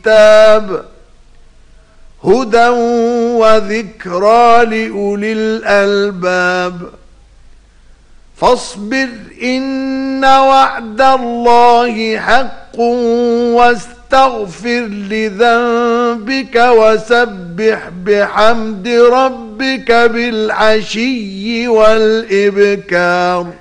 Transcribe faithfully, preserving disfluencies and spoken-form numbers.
الكتاب هدى وذكرى لأولي الألباب فاصبر إن وعد الله حق واستغفر لذنبك وسبح بحمد ربك بالعشي والإبكار.